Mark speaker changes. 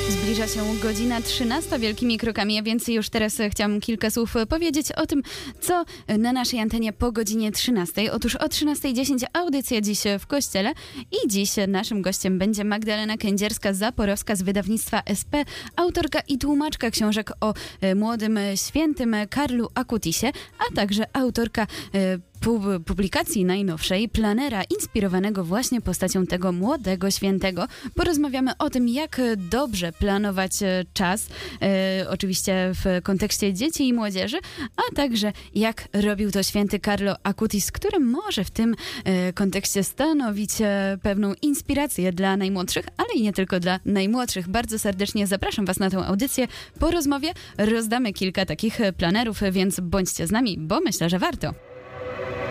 Speaker 1: Zbliża się godzina 13 wielkimi krokami, a więc już teraz chciałam kilka słów powiedzieć o tym, co na naszej antenie po godzinie 13. Otóż o 13:10 audycja dziś w Kościele i dziś naszym gościem będzie Magdalena Kędzierska-Zaporowska z wydawnictwa SP, autorka i tłumaczka książek o młodym świętym Karlu Akutisie, a także autorka publikacji najnowszej, planera inspirowanego właśnie postacią tego młodego świętego. Porozmawiamy o tym, jak dobrze planować czas, oczywiście w kontekście dzieci i młodzieży, a także jak robił to święty Carlo Acutis, który może w tym kontekście stanowić pewną inspirację dla najmłodszych, ale i nie tylko dla najmłodszych. Bardzo serdecznie zapraszam Was na tę audycję. Po rozmowie rozdamy kilka takich planerów, więc bądźcie z nami, bo myślę, że warto.